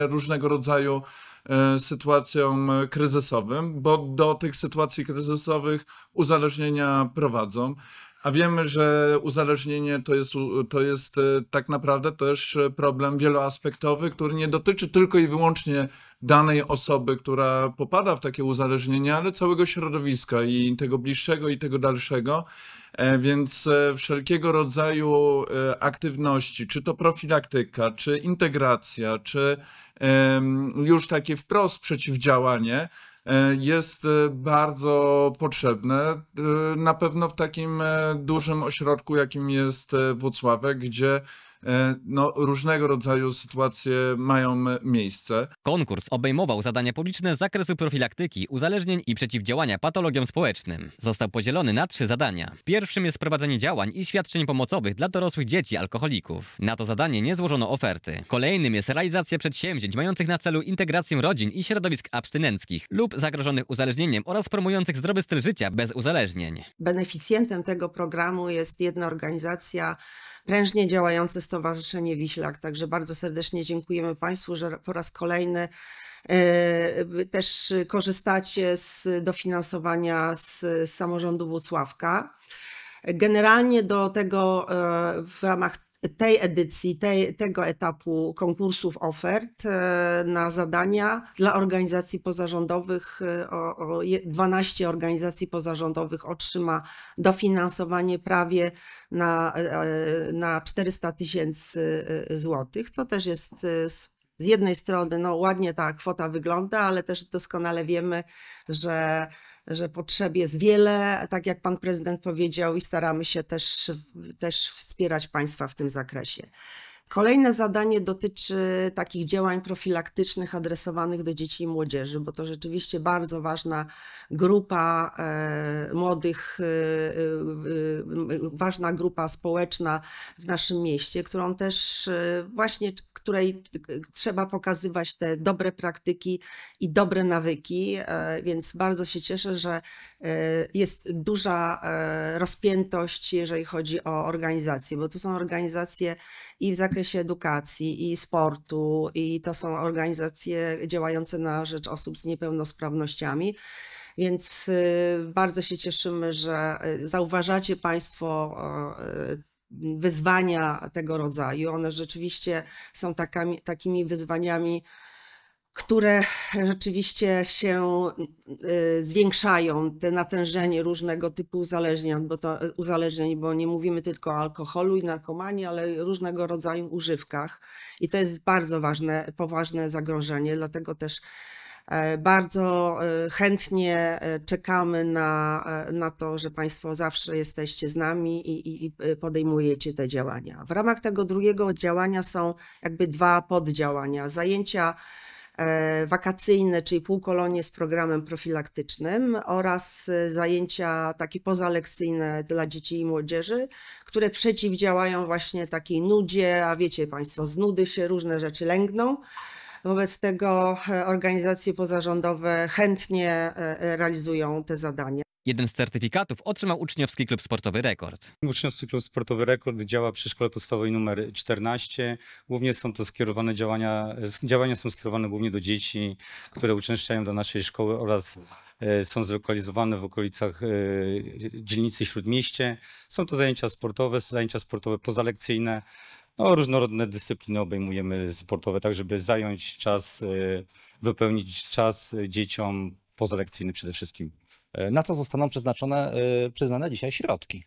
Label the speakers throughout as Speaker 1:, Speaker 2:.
Speaker 1: różnego rodzaju sytuacjom kryzysowym, bo do tych sytuacji kryzysowych uzależnienia prowadzą. A wiemy, że uzależnienie to jest tak naprawdę też problem wieloaspektowy, który nie dotyczy tylko i wyłącznie danej osoby, która popada w takie uzależnienie, ale całego środowiska i tego bliższego i tego dalszego. Więc wszelkiego rodzaju aktywności, czy to profilaktyka, czy integracja, czy już takie wprost przeciwdziałanie jest bardzo potrzebne. Na pewno w takim dużym ośrodku, jakim jest Włocławek, gdzie no, różnego rodzaju sytuacje mają miejsce.
Speaker 2: Konkurs obejmował zadania publiczne z zakresu profilaktyki, uzależnień i przeciwdziałania patologiom społecznym. Został podzielony na 3 zadania. Pierwszym jest prowadzenie działań i świadczeń pomocowych dla dorosłych dzieci alkoholików. Na to zadanie nie złożono oferty. Kolejnym jest realizacja przedsięwzięć mających na celu integrację rodzin i środowisk abstynenckich lub zagrożonych uzależnieniem oraz promujących zdrowy styl życia bez uzależnień.
Speaker 3: Beneficjentem tego programu jest jedna organizacja, prężnie działające Stowarzyszenie Wiślak. Także bardzo serdecznie dziękujemy Państwu, że po raz kolejny też korzystacie z dofinansowania z samorządu Włocławka. Generalnie do tego w ramach tej edycji, tego etapu konkursów ofert na zadania dla organizacji pozarządowych, 12 organizacji pozarządowych otrzyma dofinansowanie prawie na 400 000 złotych. To też jest z jednej strony, no ładnie ta kwota wygląda, ale też doskonale wiemy, że potrzeb jest wiele, tak jak pan prezydent powiedział, i staramy się też wspierać państwa w tym zakresie. Kolejne zadanie dotyczy takich działań profilaktycznych adresowanych do dzieci i młodzieży, bo to rzeczywiście bardzo ważna grupa młodych, ważna grupa społeczna w naszym mieście, którą też właśnie, której trzeba pokazywać te dobre praktyki i dobre nawyki, więc bardzo się cieszę, że jest duża rozpiętość, jeżeli chodzi o organizacje, bo to są organizacje i w zakresie edukacji, i sportu, i to są organizacje działające na rzecz osób z niepełnosprawnościami. Więc bardzo się cieszymy, że zauważacie Państwo wyzwania tego rodzaju. One rzeczywiście są takimi wyzwaniami, które rzeczywiście się zwiększają, te natężenie różnego typu uzależnień, bo nie mówimy tylko o alkoholu i narkomanii, ale różnego rodzaju używkach. I to jest bardzo ważne, poważne zagrożenie, dlatego też bardzo chętnie czekamy na to, że Państwo zawsze jesteście z nami i podejmujecie te działania. W ramach tego drugiego działania są jakby 2 poddziałania. Zajęcia wakacyjne, czyli półkolonie z programem profilaktycznym oraz zajęcia takie pozalekcyjne dla dzieci i młodzieży, które przeciwdziałają właśnie takiej nudzie, a wiecie Państwo, z nudy się różne rzeczy lęgną. Wobec tego organizacje pozarządowe chętnie realizują te zadania.
Speaker 2: Jeden z certyfikatów otrzymał Uczniowski Klub Sportowy Rekord.
Speaker 4: Uczniowski Klub Sportowy Rekord działa przy szkole podstawowej nr 14. Głównie są to skierowane działania są skierowane głównie do dzieci, które uczęszczają do naszej szkoły oraz są zlokalizowane w okolicach dzielnicy Śródmieście. Są to zajęcia sportowe pozalekcyjne. No, różnorodne dyscypliny obejmujemy sportowe, tak żeby zająć czas, wypełnić czas dzieciom pozalekcyjny przede wszystkim.
Speaker 5: Na co zostaną przyznane dzisiaj środki?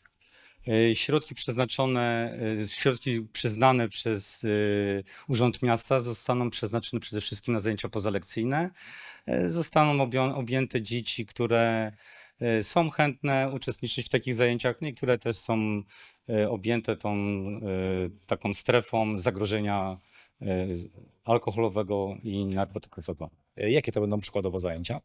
Speaker 4: Środki przyznane przez Urząd Miasta zostaną przeznaczone przede wszystkim na zajęcia pozalekcyjne. Zostaną objęte dzieci, które są chętne uczestniczyć w takich zajęciach, no i które też są objęte taką strefą zagrożenia alkoholowego i narkotykowego.
Speaker 5: Jakie to będą przykładowo zajęcia?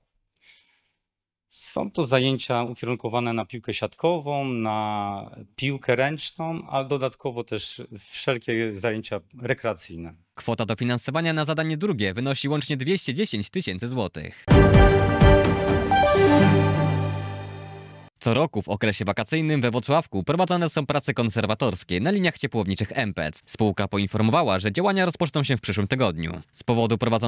Speaker 4: Są to zajęcia ukierunkowane na piłkę siatkową, na piłkę ręczną, a dodatkowo też wszelkie zajęcia rekreacyjne.
Speaker 2: Kwota dofinansowania na zadanie drugie wynosi łącznie 210 000 złotych. Co roku w okresie wakacyjnym we Włocławku prowadzone są prace konserwatorskie na liniach ciepłowniczych MPEC. Spółka poinformowała, że działania rozpoczną się w przyszłym tygodniu. Z powodu prowadzonych